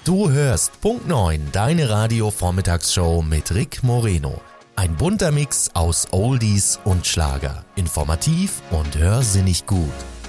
Du hörst Punkt 9, deine Radio-Vormittagsshow mit Rick Moreno. Ein bunter Mix aus Oldies und Schlager. Informativ und hörsinnig gut.